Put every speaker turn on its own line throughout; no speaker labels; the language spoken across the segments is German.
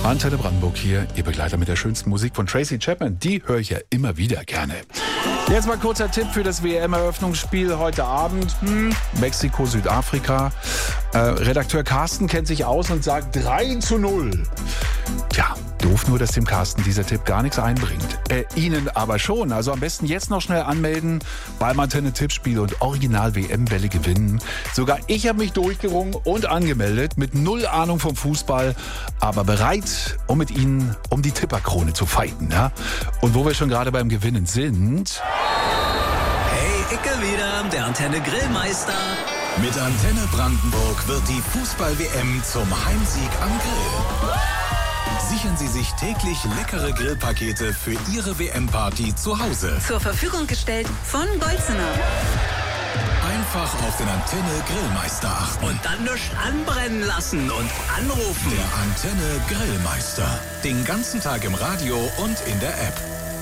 Antenne Brandenburg hier, Ihr Begleiter mit der schönsten Musik von Tracy Chapman. Die höre ich ja immer wieder gerne. Jetzt mal kurzer Tipp für das WM-Eröffnungsspiel heute Abend. Mexiko, Südafrika. Redakteur Carsten kennt sich aus und sagt 3:0. Tja, doof nur, dass dem Carsten dieser Tipp gar nichts einbringt. Ihnen aber schon. Also am besten jetzt noch schnell anmelden beim Antenne-Tippspiel und Original-WM-Bälle gewinnen. Sogar ich habe mich durchgerungen und angemeldet mit null Ahnung vom Fußball, aber bereit, um mit Ihnen um die Tipperkrone zu fighten. Ja? Und wo wir schon gerade beim Gewinnen sind...
Hey, Icke wieder, der Antenne Grillmeister.
Mit Antenne Brandenburg wird die Fußball-WM zum Heimsieg am Grill. Sichern Sie sich täglich leckere Grillpakete für Ihre WM-Party zu Hause.
Zur Verfügung gestellt von Golzener.
Einfach auf den Antenne Grillmeister achten.
Und dann nicht anbrennen lassen und anrufen.
Der Antenne Grillmeister. Den ganzen Tag im Radio und in der App.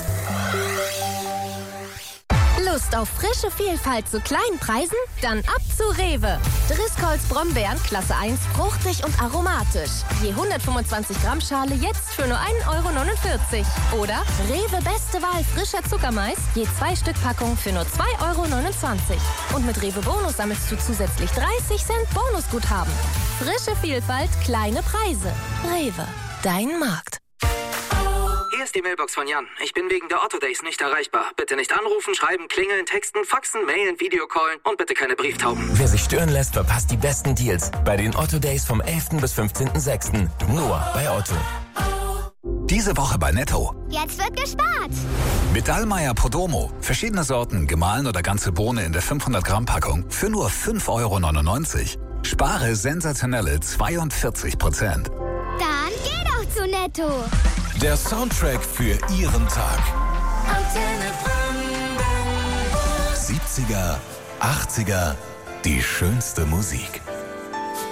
Lust auf frische Vielfalt zu kleinen Preisen? Dann ab zu Rewe. Driscolls Brombeeren Klasse 1, fruchtig und aromatisch. Je 125 Gramm Schale jetzt für nur 1,49 €. Oder Rewe Beste Wahl frischer Zuckermais, je 2 Stück Packung für nur 2,29 €. Und mit Rewe Bonus sammelst du zusätzlich 30 Cent Bonusguthaben. Frische Vielfalt, kleine Preise. Rewe, dein Markt.
Hier ist die Mailbox von Jan. Ich bin wegen der Otto Days nicht erreichbar. Bitte nicht anrufen, schreiben, klingeln, texten, faxen, mailen, Videocallen und bitte keine Brieftauben.
Wer sich stören lässt, verpasst die besten Deals bei den Otto Days vom 11. bis 15.06. Nur bei Otto.
Diese Woche bei Netto.
Jetzt wird gespart.
Mit Dallmayr Podromo. Verschiedene Sorten, gemahlen oder ganze Bohne in der 500 Gramm Packung für nur 5,99 €. Spare sensationelle 42%.
Dann geh doch zu Netto.
Der Soundtrack für Ihren Tag.
Antenne Brandenburg.
70er, 80er, die schönste Musik.